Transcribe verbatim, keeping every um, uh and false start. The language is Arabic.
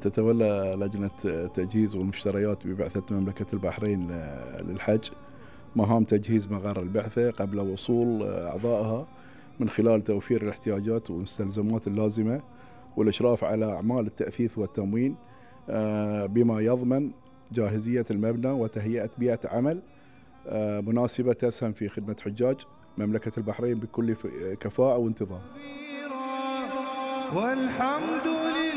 تتولى لجنة التجهيز والمشتريات ببعثة مملكة البحرين للحج مهام تجهيز مغار البعثة قبل وصول أعضائها، من خلال توفير الاحتياجات والمستلزمات اللازمة والإشراف على أعمال التأثيث والتموين، بما يضمن جاهزية المبنى وتهيئة بيئة عمل مناسبة تسهم في خدمة حجاج مملكة البحرين بكل كفاءة وانتظام. والحمد